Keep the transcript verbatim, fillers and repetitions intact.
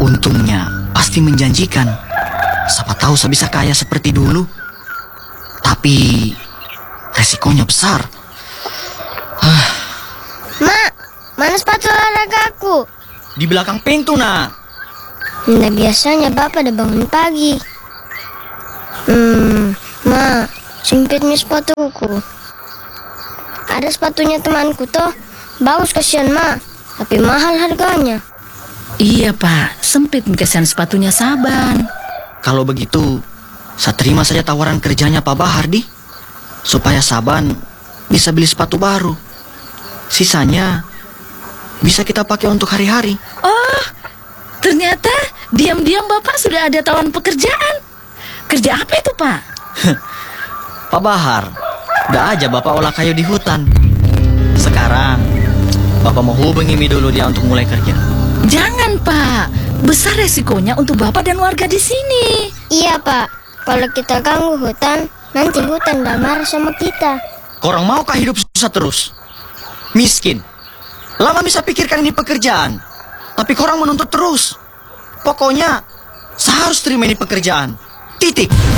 Untungnya pasti menjanjikan. Siapa tahu saya bisa kaya seperti dulu. Tapi resikonya besar. Mak, mana sepatu olahragaku? Di belakang pintu, nak. Nggak biasanya bapak udah bangun pagi. Hmm, Ma, sempitnya sepatuku. Ada sepatunya temanku toh. Bagus kasihan Ma, tapi mahal harganya. Iya pak, sempit kasihan sepatunya Saban. Kalau begitu, saya terima saja tawaran kerjanya Pak Bahar, Di. Supaya Saban bisa beli sepatu baru. Sisanya bisa kita pakai untuk hari-hari. Oh, ternyata diam-diam bapak sudah ada tawaran pekerjaan. Kerja apa itu pak? Pak Bahar, dah aja bapak olah kayu di hutan. Sekarang bapak mau hubungi Mi dulu dia untuk mulai kerja. Jangan pak, besar resikonya untuk bapak dan warga di sini. Iya Pak, kalau kita ganggu hutan, nanti hutan udah marah sama kita. Korang maukah hidup susah terus? Miskin. Lama bisa pikirkan ini pekerjaan, tapi korang menuntut terus. Pokoknya saya harus terima ini pekerjaan. Titik.